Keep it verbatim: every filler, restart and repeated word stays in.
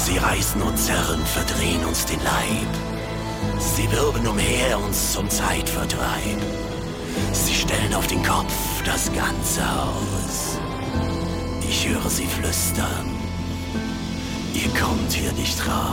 Sie reißen und zerren, verdrehen uns den Leib. Sie wirbeln umher uns zum Zeitvertreib. Sie stellen auf den Kopf das ganze Haus. Ich höre sie flüstern. Ihr kommt hier nicht raus.